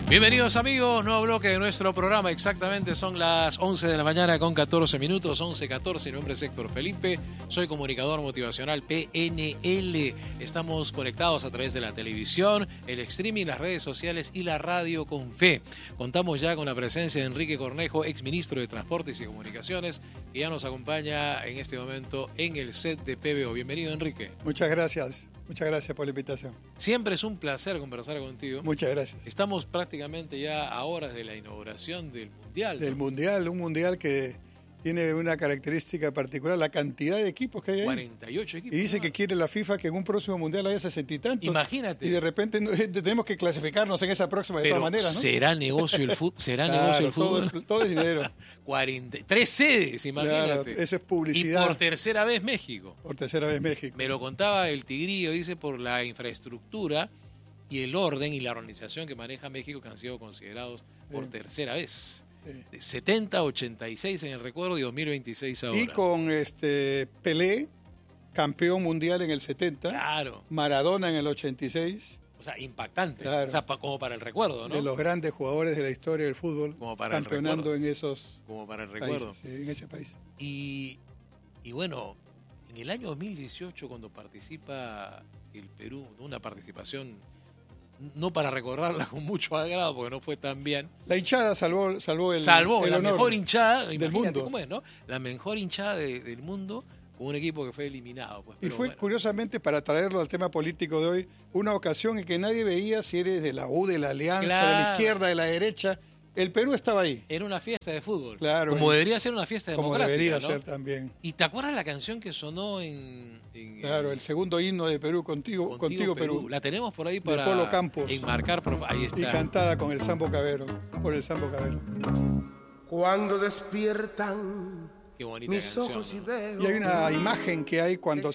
Bienvenidos amigos, nuevo bloque de nuestro programa. Exactamente son las 11 de la mañana con 14 minutos, 11:14. Mi nombre es Héctor Felipe, soy comunicador motivacional PNL. Estamos conectados a través de la televisión, el streaming, las redes sociales y la radio con fe. Contamos ya con la presencia de Enrique Cornejo, exministro de Transportes y Comunicaciones, que ya nos acompaña en este momento en el set de PBO. Bienvenido, Enrique. Muchas gracias por la invitación. Siempre es un placer conversar contigo. Muchas gracias. Estamos prácticamente ya a horas de la inauguración del Mundial, ¿no? Del Mundial, un Mundial que tiene una característica particular, la cantidad de equipos que hay ahí. 48 equipos. Y dice que quiere la FIFA que en un próximo Mundial haya 60 y tantos. Imagínate. Y de repente tenemos que clasificarnos en esa próxima de todas maneras, ¿no? ¿Será negocio el fútbol? Negocio el fútbol? Todo es dinero. 3 sedes, imagínate. Claro, eso es publicidad. Y por tercera vez México. Por tercera vez México. Me lo contaba el Tigrillo, dice, por la infraestructura y el orden y la organización que maneja México, que han sido considerados por tercera vez. De 70, 86 en el recuerdo y 2026 ahora. Y con Pelé, campeón mundial en el 70. Claro. Maradona en el 86. O sea, impactante. Claro. O sea, como para el recuerdo, ¿no? De los grandes jugadores de la historia del fútbol, como para campeonando en esos como para el recuerdo. Países, sí, en ese país. Y bueno, en el año 2018, cuando participa el Perú, una participación no para recordarla con mucho agrado, porque no fue tan bien. La hinchada salvó el la honor mejor hinchada del mundo. ¿Cómo es, no? La mejor hinchada del mundo con un equipo que fue eliminado. Pues, y fue, curiosamente, para traerlo al tema político de hoy, una ocasión en que nadie veía si eres de la U, de la Alianza, claro, de la izquierda, de la derecha. El Perú estaba ahí. Era una fiesta de fútbol. Claro. Como debería ser una fiesta democrática. Como debería ¿no? ser también. ¿Y te acuerdas la canción que sonó Claro, el segundo himno de Perú, Contigo Perú. La tenemos por ahí para de Polo Campos. Enmarcar. Ahí está. Y cantada con el Sambo Cabero, por el Sambo Cabero. Cuando despiertan qué bonita mis canción, ojos ¿no? y veo. Y hay una imagen que hay cuando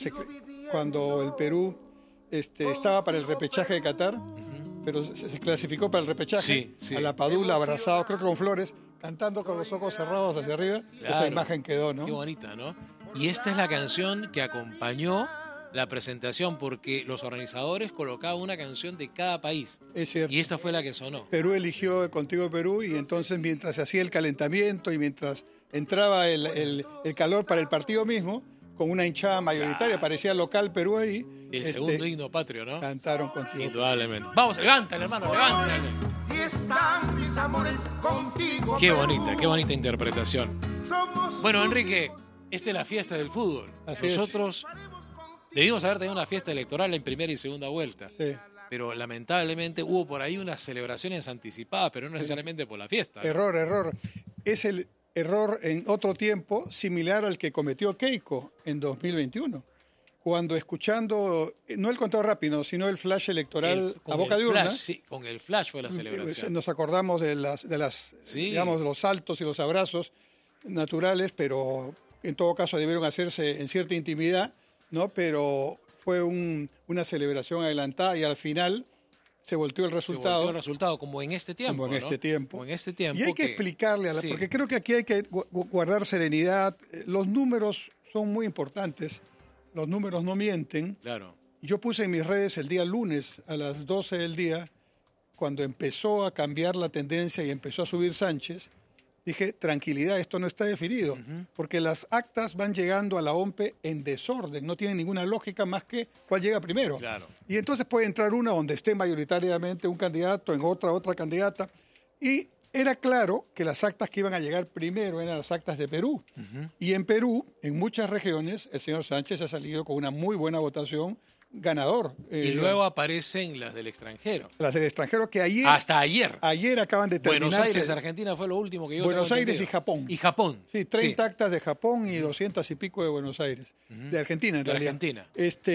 el Perú estaba para el repechaje de Qatar, pero se clasificó para el repechaje, a la Padula abrazado, creo que con flores, cantando con los ojos cerrados hacia arriba. Claro. Esa imagen quedó, ¿no? Qué bonita, ¿no? Y esta es la canción que acompañó la presentación, porque los organizadores colocaban una canción de cada país. Es cierto. Y esta fue la que sonó. Perú eligió Contigo Perú, y entonces mientras se hacía el calentamiento y mientras entraba el calor para el partido mismo, con una hinchada mayoritaria, parecía local Perú ahí. El segundo himno patrio, ¿no? Cantaron Contigo. Indudablemente. Vamos, levántale, hermano, levántale. Y están mis amores contigo. Qué bonita interpretación. Bueno, Enrique, esta es la fiesta del fútbol. Así Nosotros debimos haber tenido una fiesta electoral en primera y segunda vuelta. Sí. Pero lamentablemente hubo por ahí unas celebraciones anticipadas, pero no necesariamente por la fiesta. Error. Es el error en otro tiempo similar al que cometió Keiko en 2021. Cuando escuchando, no el conteo rápido, sino el flash electoral a boca de urna. Sí, con el flash fue la celebración. Nos acordamos de digamos, los saltos y los abrazos naturales, pero en todo caso debieron hacerse en cierta intimidad, ¿no? Pero fue una celebración adelantada y al final se volteó el resultado. Como en este tiempo. Como en este tiempo. Y hay que explicarle porque creo que aquí hay que guardar serenidad. Los números son muy importantes. Los números no mienten. Claro. Yo puse en mis redes el día lunes a las 12 del día, cuando empezó a cambiar la tendencia y empezó a subir Sánchez, dije, tranquilidad, esto no está definido, porque las actas van llegando a la OMPE en desorden, no tienen ninguna lógica más que cuál llega primero. Claro. Y entonces puede entrar una donde esté mayoritariamente un candidato, en otra candidata, y era claro que las actas que iban a llegar primero eran las actas de Perú. Y en Perú, en muchas regiones, el señor Sánchez ha salido con una muy buena votación, ganador. Y luego aparecen las del extranjero. Las del extranjero que ayer... Hasta ayer. Ayer acaban de terminarse... Buenos Aires, Argentina fue lo último que yo Buenos tengo Aires entendido. y Japón. Sí, 30 sí. actas de Japón y 200 y pico de Buenos Aires. De Argentina, en realidad. Argentina.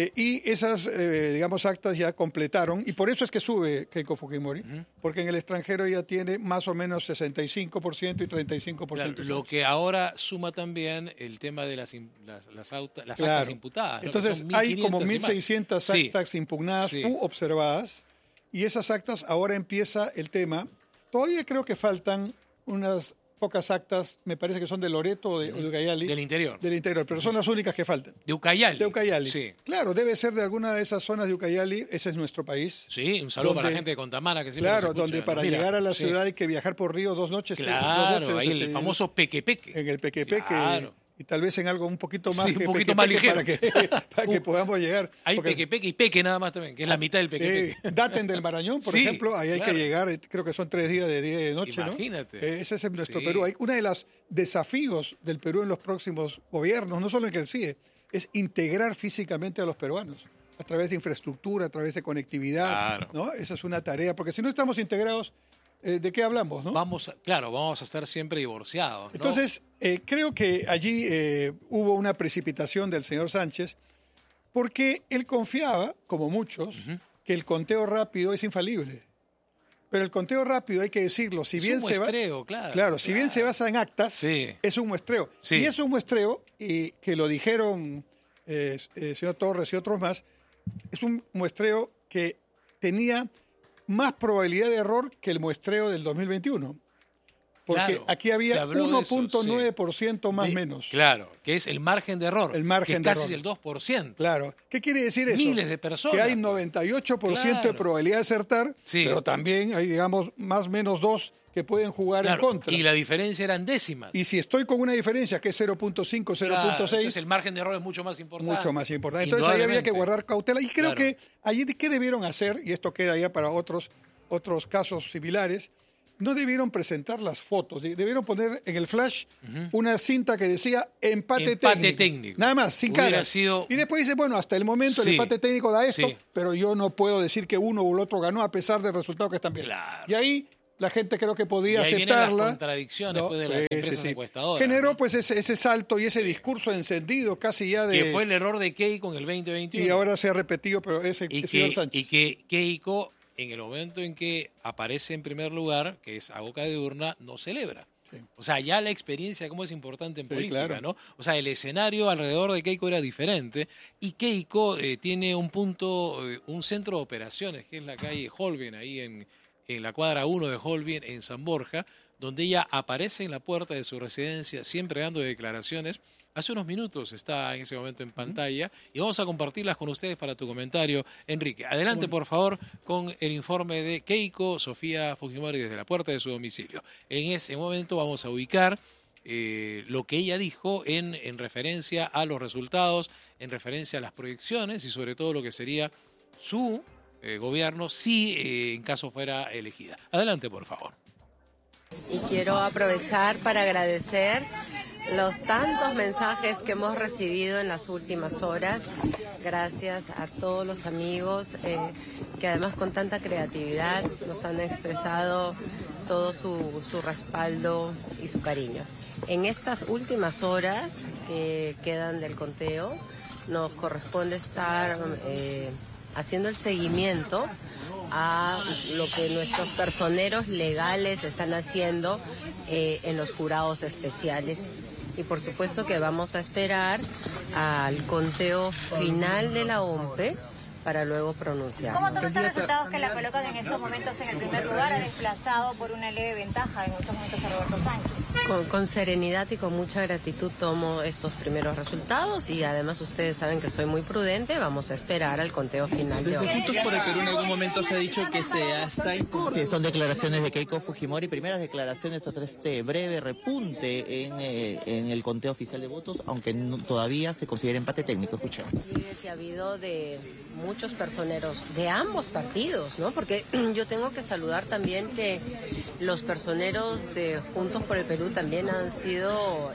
Y esas, digamos, actas ya completaron. Y por eso es que sube Keiko Fujimori. Porque en el extranjero ya tiene más o menos 65% y 35%. Claro, lo que ahora suma también el tema de las actas imputadas. Entonces, hay como 1.600 actas impugnadas u observadas, y esas actas ahora empieza el tema. Todavía creo que faltan unas pocas actas, me parece que son de Loreto o de Ucayali. Del interior. Del interior, pero son las únicas que faltan. De Ucayali. De Ucayali. Sí. Claro, debe ser de alguna de esas zonas de Ucayali, ese es nuestro país. Sí, un saludo para la gente de Contamana que siempre Claro, nos escucha, donde para Mira, llegar a la sí. ciudad hay que viajar por río 2 noches. Claro, 2 noches, ahí el famoso Pequepeque. En el Pequepeque. Claro. Y tal vez en algo un poquito más Sí, que un poquito Pequepeque más ligero. para que podamos llegar. Hay Porque, Pequepeque y Peque nada más también, que es la mitad del Pequepeque. Daten del Marañón, por Sí, ejemplo, ahí hay claro. que llegar, creo que son 3 días de día y de noche, Imagínate. ¿no? Ese es nuestro Sí. Perú. Uno de los desafíos del Perú en los próximos gobiernos, no solo en el que sigue, es integrar físicamente a los peruanos a través de infraestructura, a través de conectividad, Claro. ¿no? Esa es una tarea, porque si no estamos integrados, ¿de qué hablamos, no? Vamos a estar siempre divorciados, ¿no? Entonces, creo que allí hubo una precipitación del señor Sánchez porque él confiaba, como muchos, que el conteo rápido es infalible. Pero el conteo rápido, hay que decirlo, si es bien un muestreo, claro. si bien se basa en actas, Sí. es un muestreo. Sí. Y es un muestreo, y que lo dijeron señor Torres y otros más, es un muestreo que tenía más probabilidad de error que el muestreo del 2021. Porque Claro, aquí se había habló de eso, 1.9% más o menos. Claro, que es el margen de error. El margen que de es casi error. el 2%. Claro. ¿Qué quiere decir eso? Miles de personas. Que hay 98% de Claro. probabilidad de acertar, Sí. pero también hay, digamos, más o menos 2 que pueden jugar Claro, en contra. y la diferencia eran décimas. Y si estoy con una diferencia que es 0.5, 0.6, Claro, entonces el margen de error es mucho más importante. mucho más importante. Entonces ahí había que Indudablemente. guardar cautela. Y creo Claro. que allí, ¿qué debieron hacer? Y esto queda ya para otros casos similares. No debieron presentar las fotos, debieron poner en el flash una cinta que decía empate técnico. Nada más, sin Hubiera caras. sido- Y después dice, bueno, hasta el momento Sí. el empate técnico da esto, Sí. pero yo no puedo decir que uno u el otro ganó a pesar del resultado que están bien. Claro. Y ahí la gente creo que podía Y ahí vienen aceptarla. las contradicciones, pues, de las empresas encuestadoras, Generó ¿no? pues ese salto y ese discurso encendido casi ya de... Que fue el error de Keiko en el 2021. Y ahora se ha repetido, pero es el señor Sánchez. Y que Keiko, en el momento en que aparece en primer lugar, que es a boca de urna, no celebra. Sí. O sea, ya la experiencia, cómo es importante en Sí, política, claro. ¿no? O sea, el escenario alrededor de Keiko era diferente y Keiko tiene un punto, un centro de operaciones, que es la calle Holbein, ahí en la cuadra 1 de Holbein, en San Borja, donde ella aparece en la puerta de su residencia, siempre dando declaraciones. Hace unos minutos está en ese momento en pantalla y vamos a compartirlas con ustedes para tu comentario, Enrique. Adelante, por favor, con el informe de Keiko Sofía Fujimori desde la puerta de su domicilio. En ese momento vamos a ubicar lo que ella dijo en referencia a los resultados, en referencia a las proyecciones y sobre todo lo que sería su gobierno si en caso fuera elegida. Adelante, por favor. Y quiero aprovechar para agradecer los tantos mensajes que hemos recibido en las últimas horas. Gracias a todos los amigos que además con tanta creatividad nos han expresado todo su respaldo y su cariño. En estas últimas horas que quedan del conteo, nos corresponde estar haciendo el seguimiento a lo que nuestros personeros legales están haciendo en los jurados especiales. Y por supuesto que vamos a esperar al conteo final de la OMPE para luego pronunciar. ¿Cómo todos estos resultados que la colocan en estos momentos en el primer lugar ha desplazado por una leve ventaja en estos momentos a Roberto Sánchez? Con serenidad y con mucha gratitud tomo estos primeros resultados y además ustedes saben que soy muy prudente, vamos a esperar al conteo final de hoy. Desde Juntos por el Perú en algún momento se ha dicho que se está... Sí, son declaraciones de Keiko Fujimori, primeras declaraciones tras este breve repunte en el conteo oficial de votos, aunque todavía se considera empate técnico. Escuchamos. Que ha habido de muchos personeros de ambos partidos, ¿no? Porque yo tengo que saludar también que los personeros de Juntos por el Perú también han sido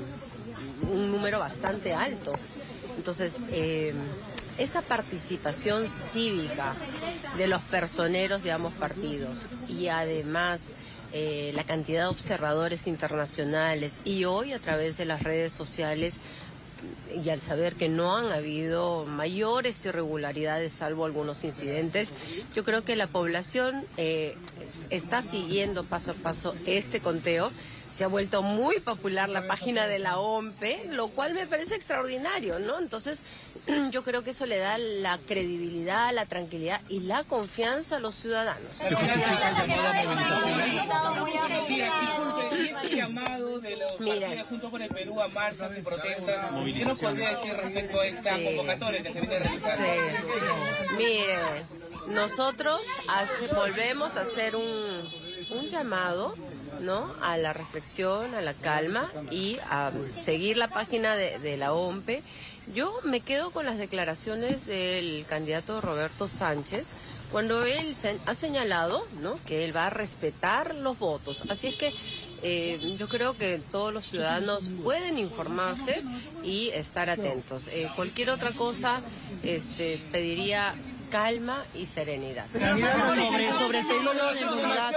un número bastante alto. Entonces, esa participación cívica de los personeros de ambos partidos y además la cantidad de observadores internacionales y hoy a través de las redes sociales y al saber que no han habido mayores irregularidades salvo algunos incidentes, yo creo que la población está siguiendo paso a paso este conteo se ha vuelto muy popular la página de la OMPE, lo cual me parece extraordinario, ¿no? Entonces, yo creo que eso le da la credibilidad, la tranquilidad y la confianza a los ciudadanos. ¿Se justifica el llamado a movilización? ¿Y este llamado de los partidos junto con el Perú a marchas y protestas? ¿Qué nos podría decir respecto a esta convocatoria que se viene realizando? Sí. Mire, nosotros volvemos a hacer un llamado, ¿no?, a la reflexión, a la calma y a seguir la página de la OMPE. Yo me quedo con las declaraciones del candidato Roberto Sánchez cuando él ha señalado, ¿no?, que él va a respetar los votos. Así es que yo creo que todos los ciudadanos pueden informarse y estar atentos. Cualquier otra cosa pediría calma y serenidad. Sobre el periodo de nulidad.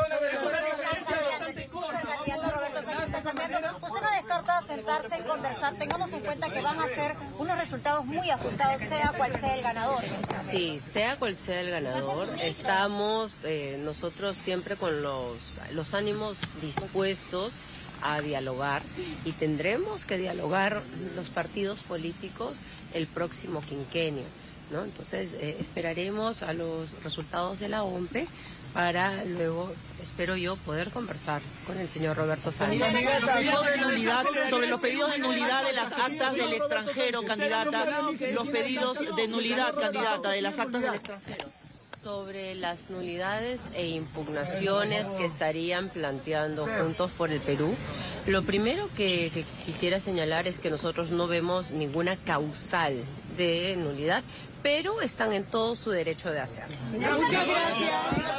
Usted no descarta sentarse y conversar. Tengamos en cuenta que van a ser unos resultados muy ajustados, sea cual sea el ganador. Sí, sea cual sea el ganador, estamos nosotros siempre con los ánimos dispuestos a dialogar y tendremos que dialogar los partidos políticos el próximo quinquenio, ¿no? Entonces esperaremos a los resultados de la OMPE para luego, espero yo, poder conversar con el señor Roberto Sánchez. Sobre los pedidos de nulidad de las actas del extranjero, candidata, los pedidos de nulidad, candidata, de las actas del extranjero. Sobre las nulidades e impugnaciones que estarían planteando Juntos por el Perú, lo primero que quisiera señalar es que nosotros no vemos ninguna causal de nulidad, pero están en todo su derecho de hacerlo. Muchas gracias.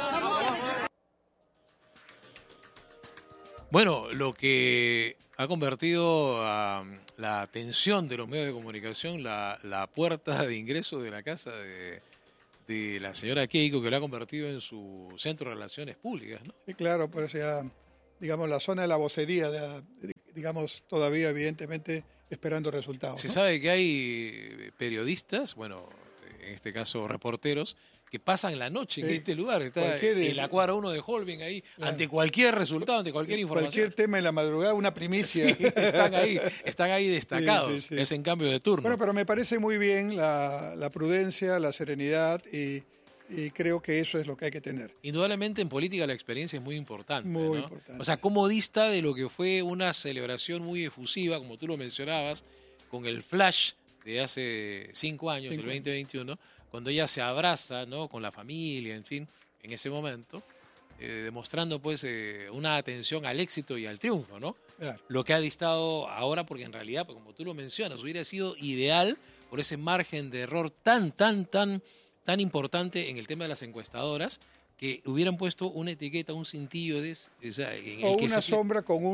Bueno, lo que ha convertido a la atención de los medios de comunicación, la puerta de ingreso de la casa de la señora Keiko, que la ha convertido en su centro de relaciones públicas, ¿no? Sí, claro, pues ya, digamos, la zona de la vocería, digamos, todavía evidentemente esperando resultados, Se ¿no? sabe que hay periodistas, bueno, en este caso reporteros, que pasan la noche en este lugar. Está en la cuadra 1 de Holbein ahí, claro, ante cualquier resultado, ante cualquier información. Cualquier tema en la madrugada, una primicia. Sí, están ahí destacados. Sí. Es en cambio de turno. Bueno, pero me parece muy bien la prudencia, la serenidad y creo que eso es lo que hay que tener. Indudablemente en política la experiencia es muy importante. Muy ¿no? importante. O sea, cómo dista de lo que fue una celebración muy efusiva, como tú lo mencionabas, con el flash de hace 5 años, el 2021, cuando ella se abraza, ¿no?, con la familia, en fin, en ese momento, demostrando pues una atención al éxito y al triunfo, ¿no? Claro. Lo que ha distado ahora, porque en realidad, pues, como tú lo mencionas, hubiera sido ideal por ese margen de error tan importante en el tema de las encuestadoras, que hubieran puesto una etiqueta, un cintillo una sombra con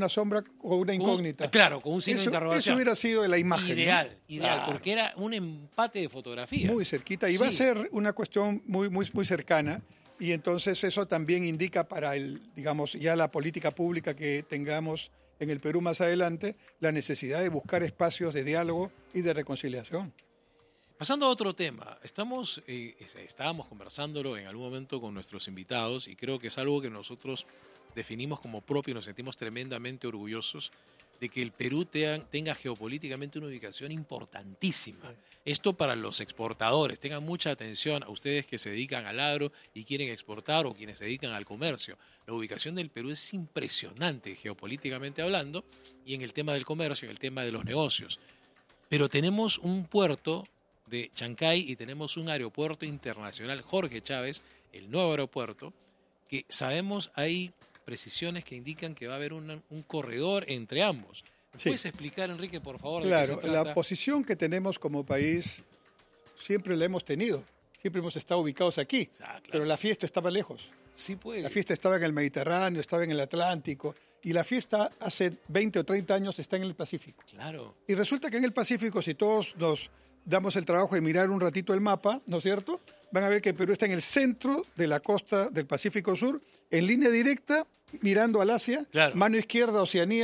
una incógnita. Claro, con un signo de interrogación. Eso hubiera sido la imagen. Ideal, ¿no? Claro. Porque era un empate de fotografías. Muy cerquita. Y va a ser una cuestión muy cercana. Y entonces eso también indica para digamos, ya la política pública que tengamos en el Perú más adelante, la necesidad de buscar espacios de diálogo y de reconciliación. Pasando a otro tema, estábamos conversándolo en algún momento con nuestros invitados y creo que es algo que nosotros definimos como propio y nos sentimos tremendamente orgullosos de que el Perú tenga geopolíticamente una ubicación importantísima. Esto para los exportadores, tengan mucha atención a ustedes que se dedican al agro y quieren exportar o quienes se dedican al comercio. La ubicación del Perú es impresionante geopolíticamente hablando y en el tema del comercio, en el tema de los negocios. Pero tenemos un puerto de Chancay y tenemos un aeropuerto internacional, Jorge Chávez, el nuevo aeropuerto, que sabemos hay precisiones que indican que va a haber un corredor entre ambos. ¿Puedes explicar, Enrique, por favor? Claro, ¿de qué se trata? la posición que tenemos como país siempre la hemos tenido, siempre hemos estado ubicados aquí, claro. Pero la fiesta estaba lejos. Sí, pues. La fiesta estaba en el Mediterráneo, estaba en el Atlántico, y la fiesta hace 20 o 30 años está en el Pacífico. Claro. Y resulta que en el Pacífico, si todos nos damos el trabajo de mirar un ratito el mapa, ¿no es cierto?, van a ver que Perú está en el centro de la costa del Pacífico Sur, en línea directa, mirando al Asia, claro. Mano izquierda Oceanía,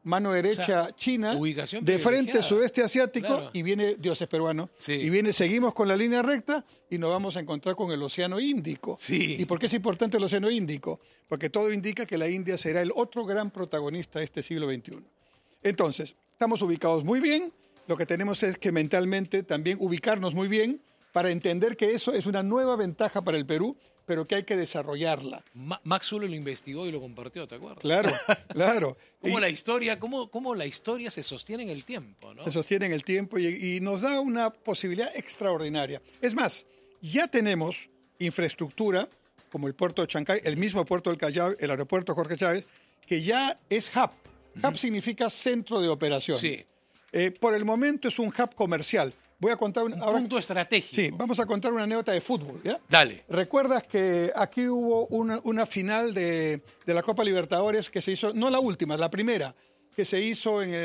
mano derecha, o sea, China, ubicación de frente privilegiada. sudeste asiático, Claro. y viene, Dios es peruano, Sí. y viene, seguimos con la línea recta y nos vamos a encontrar con el Océano Índico. Sí. ¿Y por qué es importante el Océano Índico? Porque todo indica que la India será el otro gran protagonista de este siglo XXI. Entonces, estamos ubicados muy bien, lo que tenemos es que mentalmente también ubicarnos muy bien para entender que eso es una nueva ventaja para el Perú, pero que hay que desarrollarla. Max Zulo lo investigó y lo compartió, ¿te acuerdas? Claro, claro. Cómo Y la historia, cómo la historia se sostiene en el tiempo, ¿no? se sostiene en el tiempo y nos da una posibilidad extraordinaria. Es más, ya tenemos infraestructura, como el puerto de Chancay, el mismo puerto del Callao, el aeropuerto Jorge Chávez, que ya es hub. Hub significa centro de operaciones. Sí. Por el momento es un hub comercial. Voy a contar Un punto estratégico. Sí, vamos a contar una anécdota de fútbol, ¿ya? Dale. ¿Recuerdas que aquí hubo una final de la Copa Libertadores que se hizo, no la última, la primera, que se hizo en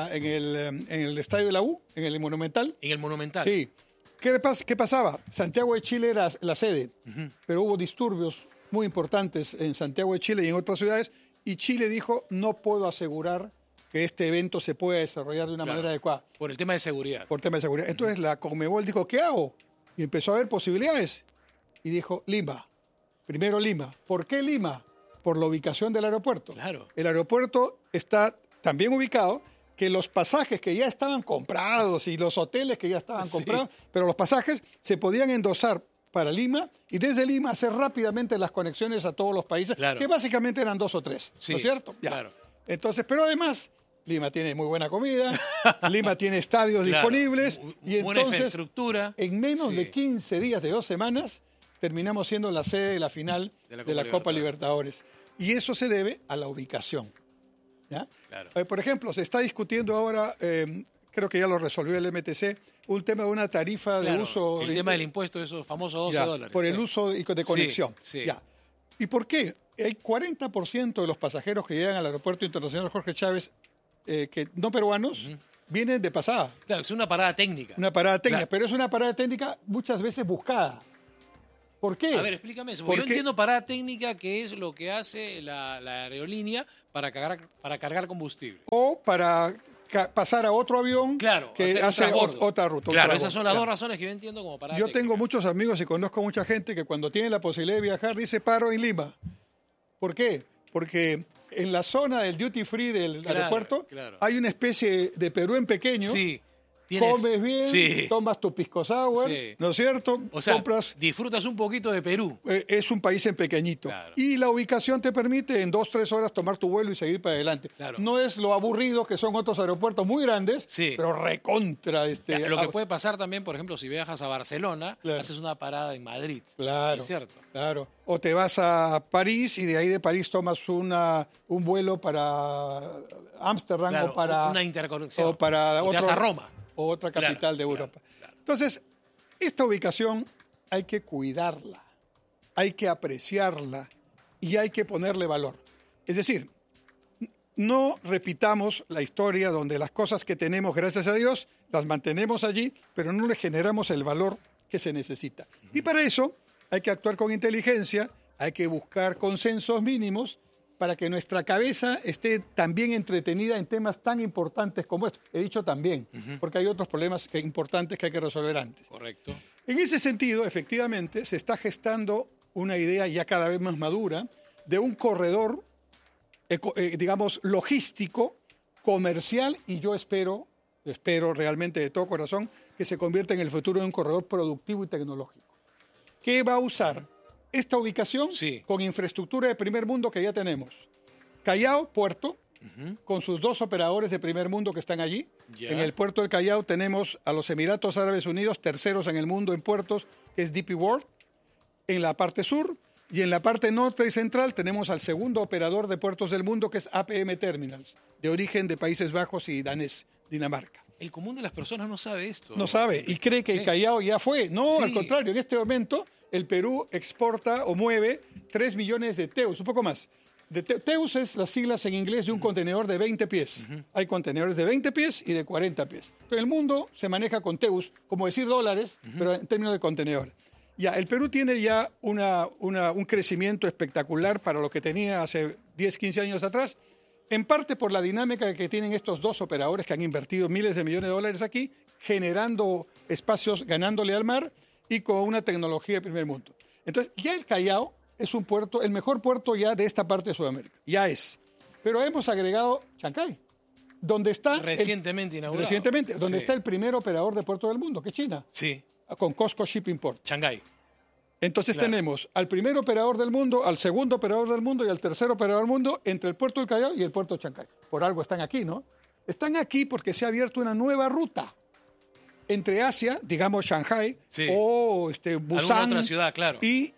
el Estadio de la U, en el Monumental? En el Monumental. Sí. ¿Qué pasaba? Santiago de Chile era la sede, pero hubo disturbios muy importantes en Santiago de Chile y en otras ciudades, y Chile dijo, no puedo asegurar que este evento se pueda desarrollar de una Claro. manera adecuada. Por el tema de seguridad. Por tema de seguridad. Entonces la Conmebol dijo, ¿qué hago? Y empezó a ver posibilidades. Y dijo, Lima. Primero Lima. ¿Por qué Lima? Por la ubicación del aeropuerto. Claro. El aeropuerto está tan bien ubicado que los pasajes que ya estaban comprados y los hoteles que ya estaban Sí. comprados, pero los pasajes se podían endosar para Lima y desde Lima hacer rápidamente las conexiones a todos los países, Claro. que básicamente eran 2 o 3, Sí, ¿no es cierto? Ya. claro. Entonces, pero además, Lima tiene muy buena comida, Lima tiene estadios Claro. disponibles y Buena entonces infraestructura. en menos Sí. de 15 días, de 2 semanas, terminamos siendo la sede de la final de la Copa Libertadores. Y eso se debe a la ubicación. ¿Ya? Claro. Por ejemplo, se está discutiendo ahora, creo que ya lo resolvió el MTC, un tema de una tarifa de Claro, uso. el tema del impuesto de esos famosos ya, $12. por el sí. uso de conexión. Sí. Ya. ¿Y por qué? Hay 40% de los pasajeros que llegan al aeropuerto internacional Jorge Chávez, que no peruanos, vienen de pasada. Claro, es una parada técnica. Una parada técnica, Claro. pero es una parada técnica muchas veces buscada. ¿Por qué? A ver, explícame eso. Porque yo Porque entiendo parada técnica, que es lo que hace la aerolínea para cargar combustible. o para pasar a otro avión Claro, que hacer hace transbordo. otra ruta. un Claro, transbordo. esas son las Ya. dos razones que yo entiendo como parada Yo técnica. tengo muchos amigos y conozco mucha gente que cuando tiene la posibilidad de viajar dice paro en Lima. ¿Por qué? Porque en la zona del duty free del Claro, aeropuerto claro. hay una especie de Perú en pequeño. Sí. Comes bien, Sí. tomas tu pisco sour, Sí. ¿no es cierto? O sea, Compras. disfrutas un poquito de Perú. Es un país en pequeñito. Claro. Y la ubicación te permite en 2-3 horas tomar tu vuelo y seguir para adelante. Claro. No es lo aburrido que son otros aeropuertos muy grandes, Sí. pero recontra. Ya, lo que puede pasar también, por ejemplo, si viajas a Barcelona, Claro. haces una parada en Madrid. Claro, ¿Es cierto? claro. O te vas a París y de ahí de París tomas un vuelo para Ámsterdam Claro, o para una interconexión. o para O te vas a Roma. o otra capital Claro, de Europa. claro. Entonces, esta ubicación hay que cuidarla, hay que apreciarla y hay que ponerle valor. Es decir, no repitamos la historia donde las cosas que tenemos, gracias a Dios, las mantenemos allí, pero no le generamos el valor que se necesita. Y para eso hay que actuar con inteligencia, hay que buscar consensos mínimos para que nuestra cabeza esté también entretenida en temas tan importantes como estos. He dicho también, porque hay otros problemas importantes que hay que resolver antes. Correcto. En ese sentido, efectivamente, se está gestando una idea ya cada vez más madura de un corredor, digamos, logístico, comercial, y yo espero realmente de todo corazón que se convierta en el futuro de un corredor productivo y tecnológico. ¿Qué va a usar? Esta ubicación Sí. con infraestructura de primer mundo que ya tenemos. Callao, puerto, con sus 2 operadores de primer mundo que están allí. Ya. En el puerto del Callao tenemos a los Emiratos Árabes Unidos, terceros en el mundo en puertos, que es DP World, en la parte sur. Y en la parte norte y central tenemos al segundo operador de puertos del mundo, que es APM Terminals, de origen de Países Bajos y danés, Dinamarca. El común de las personas no sabe esto. No sabe y cree que el Sí. Callao ya fue. No, Sí. al contrario, en este momento el Perú exporta o mueve 3 millones de teus, un poco más. Teus es las siglas en inglés de un contenedor de 20 pies. Hay contenedores de 20 pies y de 40 pies. Pero el mundo se maneja con teus, como decir dólares, pero en términos de contenedores. Ya, el Perú tiene ya un crecimiento espectacular para lo que tenía hace 10, 15 años atrás, En parte por la dinámica que tienen estos dos operadores que han invertido miles de millones de dólares aquí, generando espacios, ganándole al mar y con una tecnología de primer mundo. Entonces, ya el Callao es un puerto, el mejor puerto ya de esta parte de Sudamérica. Ya es. Pero hemos agregado Chancay, donde está... Recientemente inaugurado. Recientemente, donde está el primer operador de puerto del mundo, que es China. Sí. Con COSCO Shipping Port. Shanghái. Entonces tenemos al primer operador del mundo, al segundo operador del mundo y al tercer operador del mundo entre el puerto del Callao y el puerto de Chancay. Por algo están aquí, ¿no? Están aquí porque se ha abierto una nueva ruta entre Asia, digamos Shanghái, o Busan, alguna otra ciudad, claro, y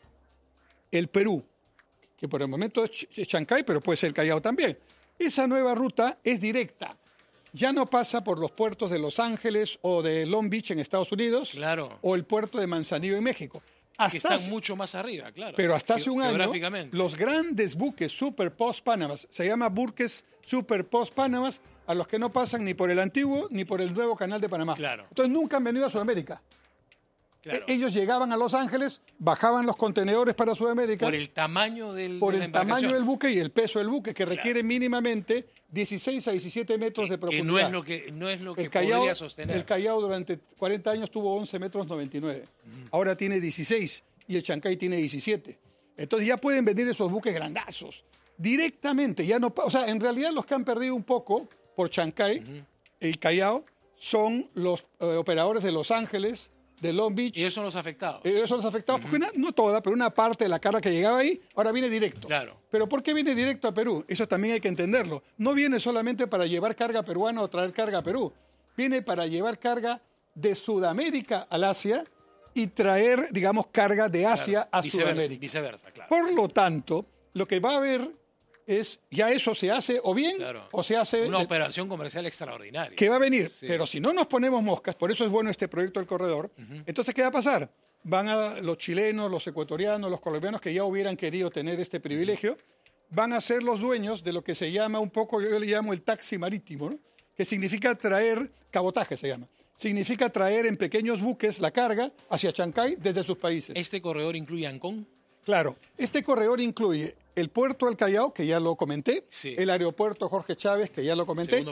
el Perú, que por el momento es Chancay, pero puede ser el Callao también. Esa nueva ruta es directa. Ya no pasa por los puertos de Los Ángeles o de Long Beach en Estados Unidos, claro, o el puerto de Manzanillo en México. Que están mucho más arriba, claro. Pero hasta hace un año, los grandes buques Super Post Panamas, se llama buques Super Post Panamas, a los que no pasan ni por el antiguo ni por el nuevo canal de Panamá. Claro. Entonces nunca han venido a Sudamérica. Claro. Ellos llegaban a Los Ángeles, bajaban los contenedores para Sudamérica. Por el tamaño del Por de la el tamaño embarcación. del buque y el peso del buque, que requiere mínimamente 16 a 17 metros de profundidad. Que no es lo que el Callao, podría sostener. El Callao durante 40 años tuvo 11 metros 99. Ahora tiene 16 y el Chancay tiene 17. Entonces ya pueden venir esos buques grandazos directamente. Ya no, o sea, en realidad los que han perdido un poco por Chancay, el Callao, son los operadores de Los Ángeles, de Long Beach. Y esos son los afectados. Esos son los afectados, porque no toda, pero una parte de la carga que llegaba ahí, ahora viene directo. Claro. Pero ¿por qué viene directo a Perú? Eso también hay que entenderlo. No viene solamente para llevar carga peruana o traer carga a Perú. Viene para llevar carga de Sudamérica al Asia y traer, digamos, carga de Asia a Sudamérica. Viceversa, claro. Por lo tanto, lo que va a haber es, ya eso se hace o bien, o se hace... Una operación comercial extraordinaria. Que va a venir. Sí. Pero si no nos ponemos moscas, por eso es bueno este proyecto del corredor, entonces, ¿qué va a pasar? Van a los chilenos, los ecuatorianos, los colombianos que ya hubieran querido tener este privilegio, van a ser los dueños de lo que se llama un poco, yo le llamo el taxi marítimo, ¿no? Que significa traer, cabotaje se llama, significa traer en pequeños buques la carga hacia Chancay desde sus países. ¿Este corredor incluye Ancón? Claro, este corredor incluye el puerto del Callao, que ya lo comenté, el aeropuerto Jorge Chávez, que ya lo comenté,